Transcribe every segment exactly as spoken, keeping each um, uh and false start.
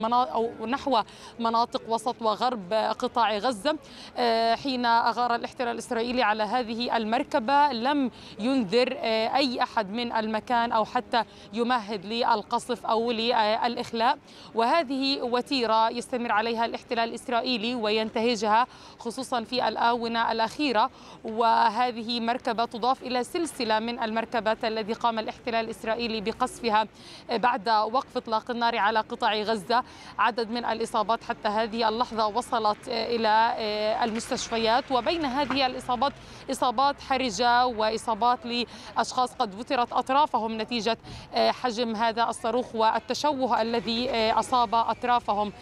أو نحو مناطق وسط وغرب قطاع غزة. حين أغار الاحتلال الإسرائيلي على هذه المركبة لم ينذر أي أحد من المكان أو حتى يمهد للقصف أو للإخلاء، وهذه وتيرة يستمر عليها الاحتلال الإسرائيلي وينتهجها خصوصا في الآونة الأخيرة، وهذه مركبة تضاف إلى سلسلة من المركبات التي قام الاحتلال الإسرائيلي بقصفها بعد وقف إطلاق النار على قطاع غزة. عدد من الإصابات حتى هذه اللحظة وصلت إلى المستشفيات، وبين هذه الإصابات إصابات حرجة وإصابات لأشخاص قد وترت أطرافهم نتيجة حجم هذا الصاروخ والتشوه الذي أصاب أطرافهم.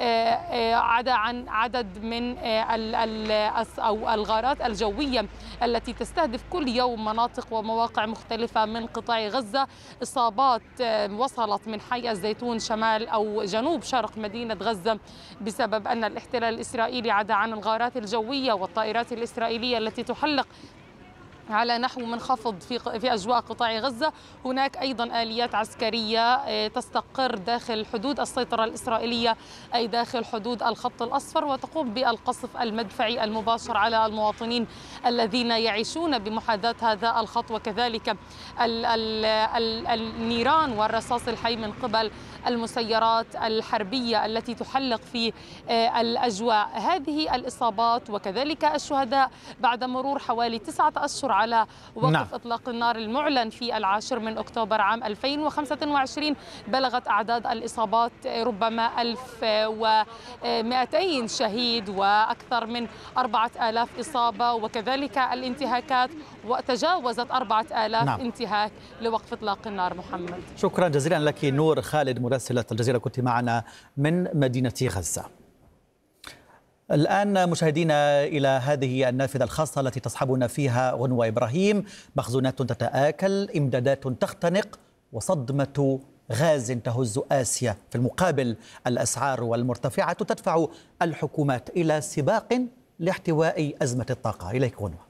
عدا عن عدد من أو الغارات الجوية التي تستهدف كل يوم مناطق ومواقع مختلفة من قطاع غزة. إصابات وصلت من حي الزيتون شمال أو جنوب شرق مدينة غزة بسبب أن الاحتلال الإسرائيلي عدا عن الغارات الجوية والطائرات الإسرائيلية التي تحلق على نحو منخفض في في أجواء قطاع غزة. هناك أيضا آليات عسكرية تستقر داخل حدود السيطرة الإسرائيلية أي داخل حدود الخط الأصفر، وتقوم بالقصف المدفعي المباشر على المواطنين الذين يعيشون بمحاذاة هذا الخط، وكذلك ال ال ال النيران والرصاص الحي من قبل المسيرات الحربية التي تحلق في الأجواء. هذه الإصابات وكذلك الشهداء بعد مرور حوالي تسعة أشهر على وقف نعم. إطلاق النار المعلن في العاشر من أكتوبر عام ألفين وخمسة وعشرين بلغت أعداد الإصابات ربما ألف ومئتين شهيد وأكثر من أربعة آلاف إصابة، وكذلك الانتهاكات وتجاوزت أربعة آلاف نعم. انتهاك لوقف إطلاق النار. محمد، شكرا جزيلا لك نور خالد مراسلة الجزيرة، كنت معنا من مدينة غزة. الآن مشاهدينا إلى هذه النافذة الخاصة التي تصحبنا فيها غنوة إبراهيم. مخزونات تتآكل، إمدادات تختنق، وصدمة غاز تهز آسيا. في المقابل الأسعار والمرتفعة تدفع الحكومات إلى سباق لاحتواء أزمة الطاقة. إليك غنوة.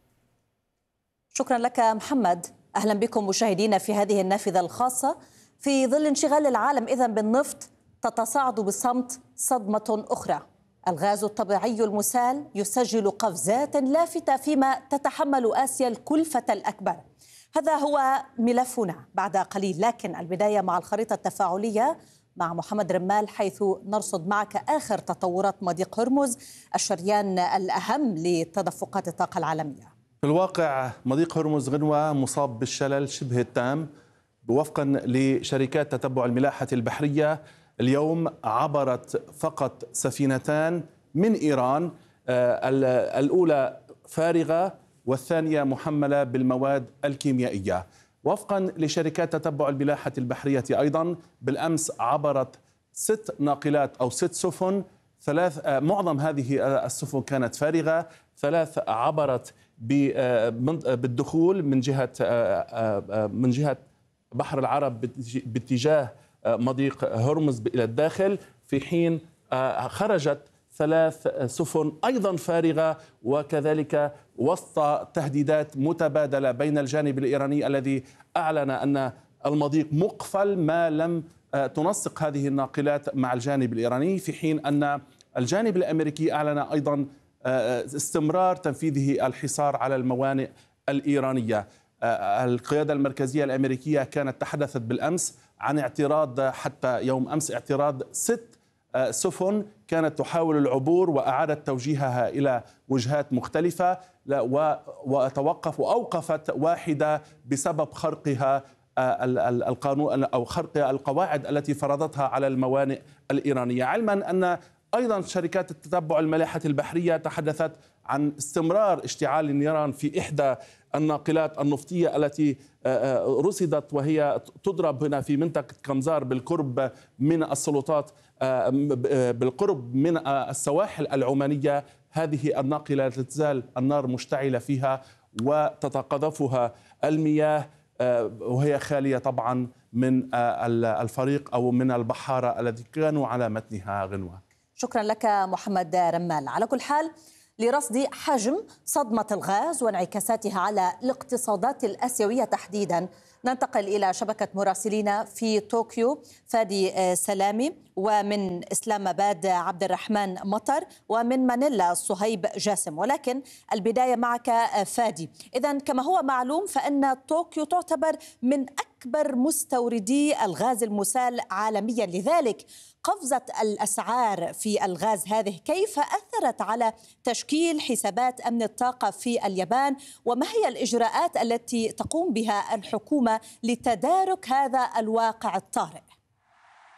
شكرا لك محمد. أهلا بكم مشاهدينا في هذه النافذة الخاصة. في ظل انشغال العالم إذن بالنفط تتصاعد بالصمت صدمة أخرى. الغاز الطبيعي المسال يسجل قفزات لافتة فيما تتحمل آسيا الكلفة الأكبر. هذا هو ملفنا بعد قليل، لكن البداية مع الخريطة التفاعلية مع محمد رمال، حيث نرصد معك آخر تطورات مضيق هرمز، الشريان الأهم لتدفقات الطاقة العالمية. في الواقع مضيق هرمز غنوة مصاب بالشلل شبه التام. وفقا لشركات تتبع الملاحة البحرية اليوم عبرت فقط سفينتان من إيران، الأولى فارغة والثانية محملة بالمواد الكيميائية. وفقا لشركات تتبع الملاحة البحرية أيضا بالأمس عبرت ست ناقلات أو ست سفن، ثلاث معظم هذه السفن كانت فارغة، ثلاث عبرت بالدخول من جهة من جهة بحر العرب باتجاه مضيق هرمز إلى الداخل، في حين خرجت ثلاث سفن أيضا فارغة، وكذلك وسط تهديدات متبادلة بين الجانب الإيراني الذي أعلن أن المضيق مقفل ما لم تنسق هذه الناقلات مع الجانب الإيراني، في حين أن الجانب الأمريكي أعلن أيضا استمرار تنفيذه الحصار على الموانئ الإيرانية. القيادة المركزية الأمريكية كانت تحدثت بالأمس عن اعتراض حتى يوم أمس اعتراض ست سفن كانت تحاول العبور وأعادت توجيهها إلى وجهات مختلفة، وتوقف وأوقفت واحدة بسبب خرقها القانون أو خرق القواعد التي فرضتها على الموانئ الإيرانية. علما أن أيضا شركات التتبع الملاحة البحرية تحدثت عن استمرار اشتعال النيران في إحدى الناقلات النفطية التي رصدت وهي تضرب هنا في منطقة كمزار بالقرب من السلطات، بالقرب من السواحل العمانية. هذه الناقلة لا تزال النار مشتعلة فيها وتتقاذفها المياه، وهي خالية طبعا من الفريق أو من البحارة الذي كانوا على متنها. غنوة، شكرا لك محمد رمال. على كل حال لرصد حجم صدمة الغاز وانعكاساتها على الاقتصادات الآسيوية تحديدا. ننتقل إلى شبكة مراسلين في طوكيو فادي سلامي، ومن إسلام آباد عبد الرحمن مطر، ومن مانيلا صهيب جاسم. ولكن البداية معك فادي. إذن كما هو معلوم فإن طوكيو تعتبر من أكبر مستوردي الغاز المسال عالميا، لذلك قفزة الأسعار في الغاز هذه كيف أثرت على تشكيل حسابات أمن الطاقة في اليابان؟ وما هي الإجراءات التي تقوم بها الحكومة لتدارك هذا الواقع الطارئ؟